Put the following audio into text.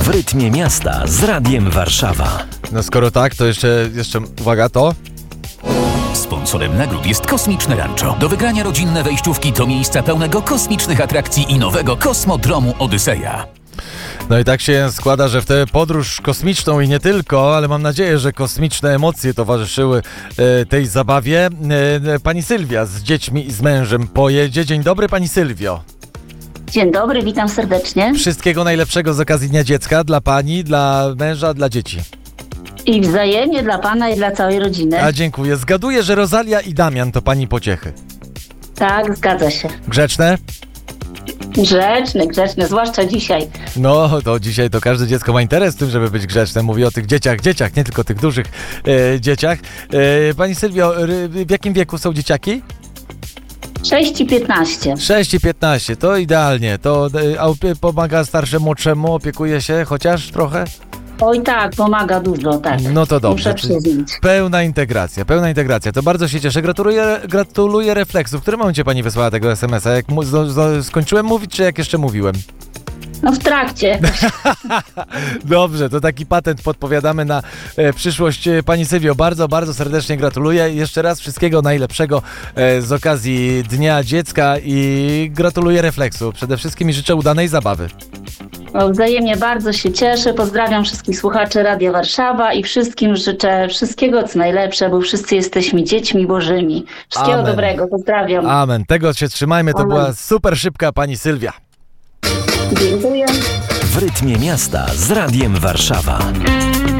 rytmie miasta z Radiem Warszawa. No skoro tak, to jeszcze uwaga, to... Sponsorem nagród jest Kosmiczne Rancho. Do wygrania rodzinne wejściówki do miejsca pełnego kosmicznych atrakcji i nowego kosmodromu Odyseja. No i tak się składa, że w tę podróż kosmiczną i nie tylko, ale mam nadzieję, że kosmiczne emocje towarzyszyły tej zabawie. Pani Sylwia z dziećmi i z mężem pojedzie. Dzień dobry, pani Sylwio. Dzień dobry, witam serdecznie. Wszystkiego najlepszego z okazji Dnia Dziecka dla pani, dla męża, dla dzieci. I wzajemnie dla pana i dla całej rodziny. A dziękuję. Zgaduję, że Rosalia i Damian to pani pociechy. Tak, zgadza się. Grzeczne? Grzeczne, zwłaszcza dzisiaj. No, to dzisiaj to każde dziecko ma interes w tym, żeby być grzeczne. Mówię o tych dzieciach, nie tylko tych dużych dzieciach. Pani Sylwio, w jakim wieku są dzieciaki? 6 i 15. 6 i 15, to idealnie. To pomaga starszemu, młodszemu, opiekuje się chociaż trochę? Oj tak, pomaga dużo, tak. No to dobrze. Muszę przyznać. Pełna integracja. To bardzo się cieszę. Gratuluję refleksu. W którym momencie pani wysłała tego SMS-a? Jak skończyłem mówić, czy jak jeszcze mówiłem? No w trakcie. Dobrze, to taki patent podpowiadamy na przyszłość. Pani Sylwio, bardzo, bardzo serdecznie gratuluję. Jeszcze raz wszystkiego najlepszego z okazji Dnia Dziecka i gratuluję refleksu. Przede wszystkim i życzę udanej zabawy. Wzajemnie bardzo się cieszę. Pozdrawiam wszystkich słuchaczy Radia Warszawa i wszystkim życzę wszystkiego co najlepsze, bo wszyscy jesteśmy dziećmi bożymi. Wszystkiego Amen. Dobrego, pozdrawiam. Amen. Tego się trzymajmy. To Amen. była super szybka pani Sylwia. Dziękuję. W rytmie miasta z Radiem Warszawa.